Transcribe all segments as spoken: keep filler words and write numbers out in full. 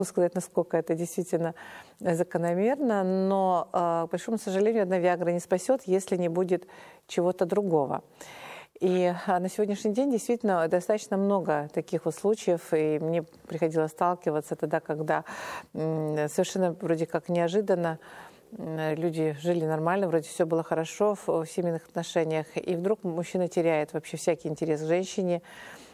сказать, насколько это действительно закономерно, но, к большому сожалению, одна Виагра не спасет, если не будет чего-то другого. И на сегодняшний день действительно достаточно много таких вот случаев, и мне приходилось сталкиваться тогда, когда совершенно вроде как неожиданно люди жили нормально, вроде все было хорошо в семейных отношениях, и вдруг мужчина теряет вообще всякий интерес к женщине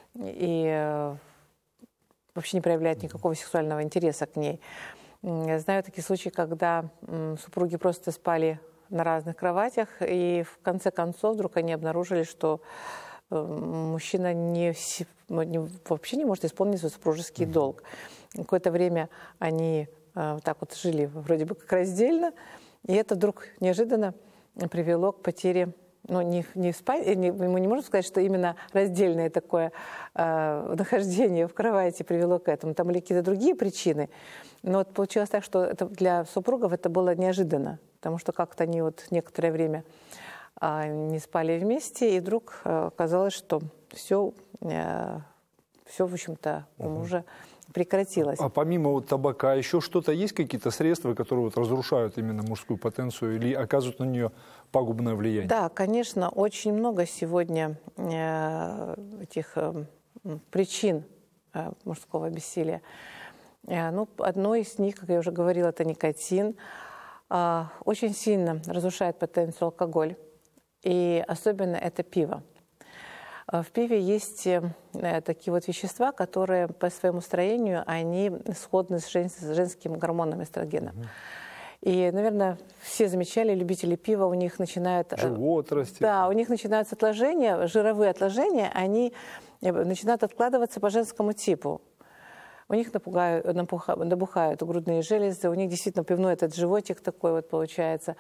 и вообще не проявляет никакого сексуального интереса к ней. Я знаю такие случаи, когда супруги просто спали на разных кроватях, и в конце концов вдруг они обнаружили, что мужчина не, не, вообще не может исполнить свой супружеский mm-hmm. долг. Какое-то время они э, так вот жили вроде бы как раздельно, и это вдруг неожиданно привело к потере, ну, не, не в спа... не, мы не можем сказать, что именно раздельное такое э, нахождение в кровати привело к этому. Там были какие-то другие причины. Но вот получилось так, что это для супругов это было неожиданно, потому что как-то они вот некоторое время э, не спали вместе, и вдруг э, оказалось, что все, э, все в общем-то, у мужа прекратилось. А помимо вот табака еще что-то есть, какие-то средства, которые вот разрушают именно мужскую потенцию или оказывают на нее пагубное влияние? Да, конечно, очень много сегодня э, этих э, причин э, мужского бессилия. Э, ну, одно из них, как я уже говорила, это никотин. Э, очень сильно разрушает потенцию алкоголь, и особенно это пиво. В пиве есть такие вот вещества, которые по своему строению, они сходны с, жен, с женским гормоном эстрогена. Угу. И, наверное, все замечали, любители пива, у них начинают... Живот растет. Да, у них начинаются отложения, жировые отложения, они начинают откладываться по женскому типу. У них напугают, напуха, набухают грудные железы, у них действительно пивной этот животик такой вот получается.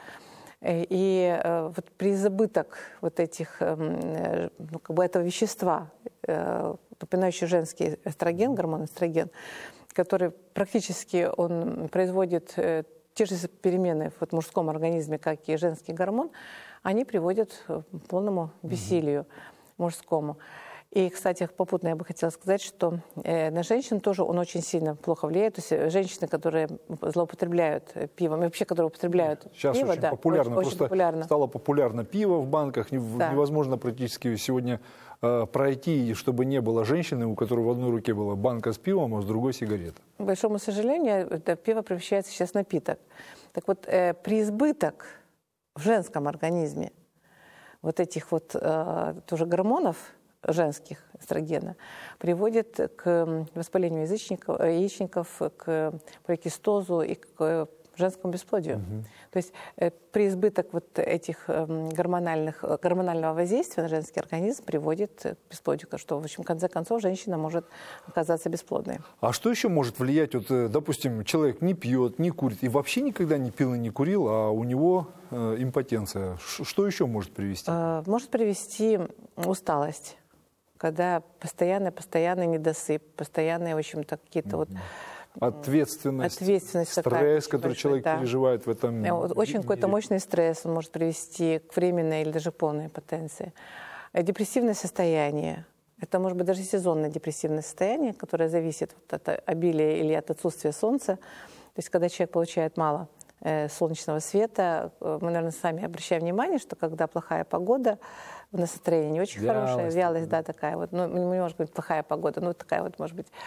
И э, вот при избыток вот этих, э, ну, как бы этого вещества, э, напоминающий женский эстроген, гормон эстроген, который практически он производит э, те же перемены в мужском организме, как и женский гормон, они приводят к полному бессилию mm-hmm. мужскому. И, кстати, попутно я бы хотела сказать, что э, на женщин тоже он очень сильно плохо влияет. То есть женщины, которые злоупотребляют пивом, и вообще, которые употребляют Сейчас пиво, очень да, популярно. Очень, Просто очень популярно. Стало популярно пиво в банках. Да. Невозможно практически сегодня э, пройти, чтобы не было женщины, у которой в одной руке была банка с пивом, а с другой сигарета. К большому сожалению, это пиво превращается сейчас в напиток. Так вот, э, преизбыток в женском организме вот этих вот э, тоже гормонов, женских эстрогена, приводит к воспалению яичников, яичников, к поликистозу и к женскому бесплодию. Угу. То есть э, преизбыток вот этих э, гормональных, гормонального воздействия на женский организм приводит к бесплодию, что, в общем, в конце концов, женщина может оказаться бесплодной. А что еще может влиять? Вот, допустим, человек не пьет, не курит и вообще никогда не пил и не курил, а у него э, импотенция. Ш- что еще может привести? Э, может привести усталость. Когда постоянный, постоянный недосып, постоянные, в общем-то, какие-то mm-hmm. вот... Ответственность, Ответственность стресс, такая, который большой, человек да. переживает в этом Очень мире. какой-то мощный стресс, он может привести к временной или даже полной импотенции. Депрессивное состояние. Это может быть даже сезонное депрессивное состояние, которое зависит от обилия или от отсутствия солнца. То есть когда человек получает мало э, солнечного света, мы, наверное, сами обращаем внимание, что когда плохая погода, настроение не очень вялость, хорошее, вялость, да, такая вот, ну, не можем говорить плохая погода, ну, такая вот, может быть,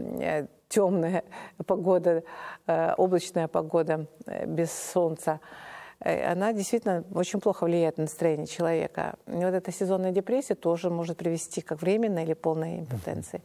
темная погода, облачная погода, без солнца, она действительно очень плохо влияет на настроение человека. И вот эта сезонная депрессия тоже может привести к временной или полной импотенции.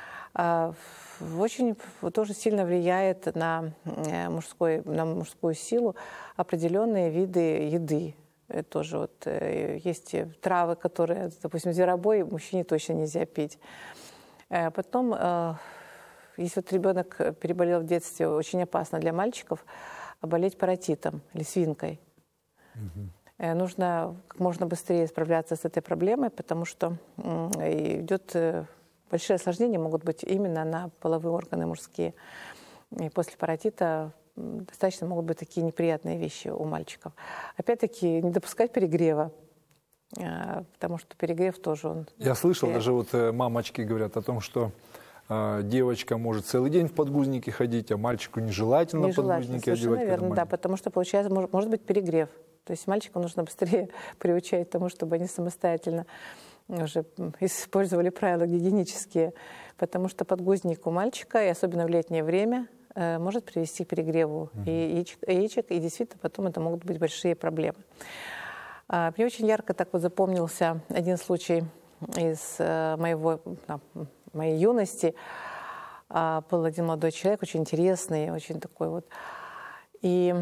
Очень тоже сильно влияет на, мужской, на мужскую силу определенные виды еды. Тоже вот есть травы, которые, допустим, зверобой мужчине точно нельзя пить. Потом, если вот ребенок переболел в детстве, очень опасно для мальчиков болеть паротитом или свинкой. Угу. Нужно как можно быстрее справляться с этой проблемой, потому что идет большие осложнения, могут быть именно на половые органы мужские. И после паротита достаточно могут быть такие неприятные вещи у мальчиков. Опять-таки, не допускать перегрева, потому что перегрев тоже он... Я слышал, даже вот мамочки говорят о том, что девочка может целый день в подгузнике ходить, а мальчику нежелательно, нежелательно подгузники одевать. Наверное, да, потому что получается, может, может быть перегрев. То есть мальчику нужно быстрее приучать к тому, чтобы они самостоятельно уже использовали правила гигиенические, потому что подгузник у мальчика, и особенно в летнее время, может привести к перегреву mm-hmm. и яичек, яичек, и действительно потом это могут быть большие проблемы. Мне очень ярко так вот запомнился один случай из моего, моей юности. Был один молодой человек, очень интересный, очень такой вот. И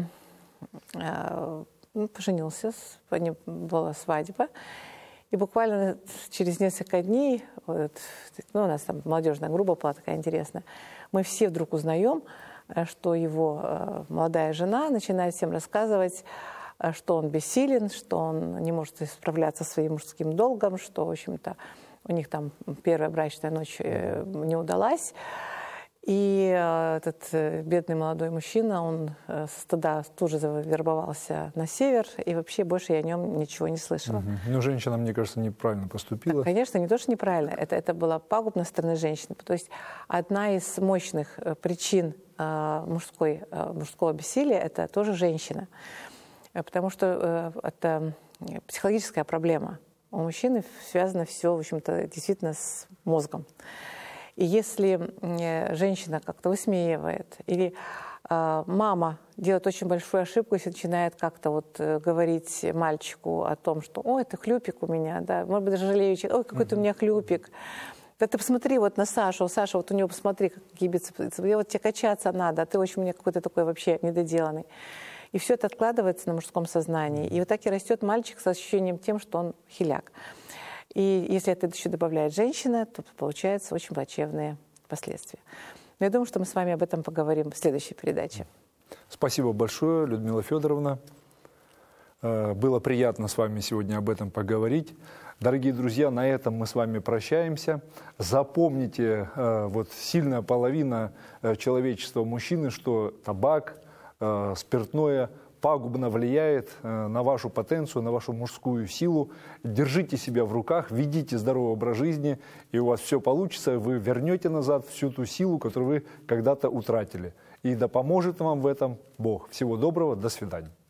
ну, поженился, была свадьба. И буквально через несколько дней, вот, ну, у нас там молодежная группа была такая интересная, мы все вдруг узнаем, что его молодая жена начинает всем рассказывать, что он бессилен, что он не может справляться со своим мужским долгом, что, в общем-то, у них там первая брачная ночь не удалась. И этот бедный молодой мужчина, он со стыда тут же завербовался на север, и вообще больше я о нем ничего не слышала. Угу. Но женщина, мне кажется, неправильно поступила. Конечно, не то, что неправильно, это, это было пагубно со стороны женщины. То есть одна из мощных причин мужской, мужского бессилия – это тоже женщина. Потому что это психологическая проблема. У мужчины связано все, в общем-то, действительно с мозгом. И если женщина как-то высмеивает, или э, мама делает очень большую ошибку, если начинает как-то вот говорить мальчику о том, что «Ой, это хлюпик у меня», да, может быть, даже жалеючи, «Ой, какой-то у меня хлюпик». Да ты посмотри вот на Сашу, Саша, вот у него посмотри, какие бицепсы, вот тебе качаться надо, а ты очень у меня какой-то такой вообще недоделанный. И все это откладывается на мужском сознании. И вот так и растет мальчик с ощущением тем, что он хиляк. И если это еще добавляет женщина, то получаются очень плачевные последствия. Но я думаю, что мы с вами об этом поговорим в следующей передаче. Спасибо большое, Людмила Федоровна. Было приятно с вами сегодня об этом поговорить. Дорогие друзья, на этом мы с вами прощаемся. Запомните, вот сильная половина человечества мужчины, что табак, спиртное пагубно влияет на вашу потенцию, на вашу мужскую силу. Держите себя в руках, ведите здоровый образ жизни, и у вас все получится. Вы вернете назад всю ту силу, которую вы когда-то утратили. И да поможет вам в этом Бог. Всего доброго, до свидания.